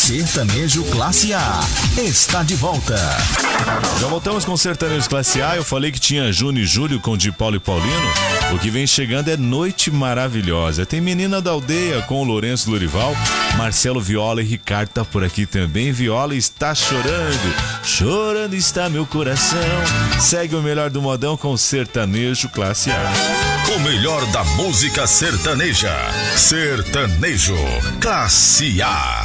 Sertanejo Classe A está de volta. Já voltamos com Sertanejo Classe A. Eu falei que tinha Júnior e Júlio com Di Paulo e Paulino. O que vem chegando é Noite Maravilhosa. Tem Menina da Aldeia com o Lourenço Lorival, Marcelo Viola e Ricardo tá por aqui também. Viola está chorando, chorando está meu coração. Segue o melhor do modão com Sertanejo Classe A. O melhor da música sertaneja. Sertanejo Classe A.